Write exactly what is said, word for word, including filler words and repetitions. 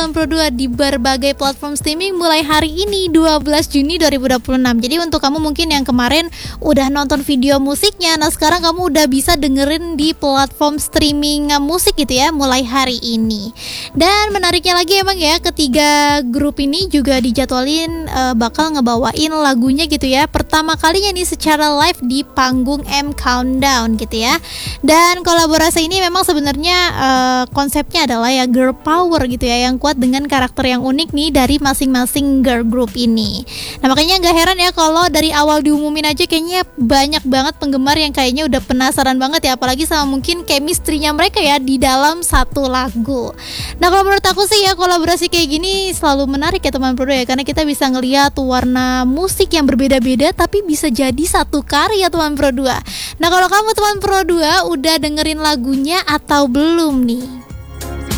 teman Pro dua di berbagai platform streaming mulai hari ini dua belas Juni dua ribu dua puluh enam. Jadi untuk kamu mungkin yang kemarin udah nonton video musiknya, nah sekarang kamu udah bisa dengerin di platform streaming musik gitu ya mulai hari ini. Dan menariknya lagi emang ya, ketiga grup ini juga dijadwalin uh, bakal ngebawain lagunya gitu ya, pertama kalinya nih secara live di panggung M Countdown gitu ya. Dan kolaborasi ini memang sebenarnya uh, konsepnya adalah ya girl power gitu ya, yang kuat dengan karakter yang unik nih dari masing-masing girl group ini. Nah makanya gak heran ya kalau dari awal diumumin aja kayaknya banyak banget penggemar yang kayaknya udah penasaran banget ya, apalagi sama mungkin chemistry-nya mereka ya di dalam satu lagu. Nah kalau menurut aku sih ya, kolaborasi kayak gini selalu menarik ya teman Pro dua ya, karena kita bisa ngeliat warna musik yang berbeda-beda tapi bisa jadi satu karya teman Pro dua. Nah kalau kamu teman Pro dua udah dengerin lagunya atau belum nih?